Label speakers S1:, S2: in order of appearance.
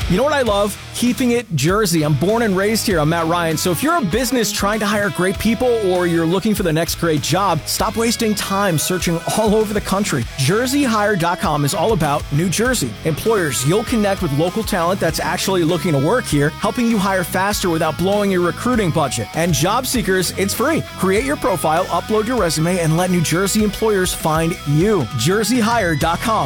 S1: You know what I love? Keeping it Jersey. I'm born and raised here. I'm Matt Ryan. So if you're a business trying to hire great people or you're looking for the next great job, stop wasting time searching all over the country. JerseyHire.com is all about New Jersey. Employers, you'll connect with local talent that's actually looking to work here, helping you hire faster without blowing your recruiting budget. And job seekers, it's free. Create your profile, upload your resume, and let New Jersey employers find you. JerseyHire.com.